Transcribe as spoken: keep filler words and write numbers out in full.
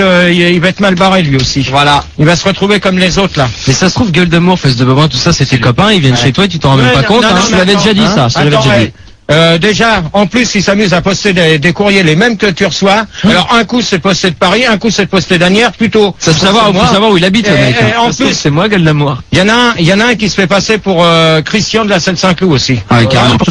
euh, il va être mal barré lui aussi. Voilà. Il va se retrouver comme les autres là. Mais ça se trouve, gueule d'amour, fesse de bobin, tout ça, c'est tes copains, ils viennent chez toi et tu t'en rends même Ouais, pas non, compte. non, hein. non, Je te l'avais attends, déjà dit hein. ça, je te l'avais Attends, déjà dit. ouais. Euh, déjà, en plus, il s'amuse à poster des, des courriers les mêmes que tu reçois. Alors, un coup, c'est posté de Paris, un coup, c'est posté d'Anières, plutôt. Ça faut savoir, faut savoir où il habite, le Et- mec. et hein. en Ça se trouve, plus- c'est moi, gueule d'amour. Il y en a un, il y en a un qui se fait passer pour euh, Christian de la Seine-Saint-Cloud aussi. Ah, carrément.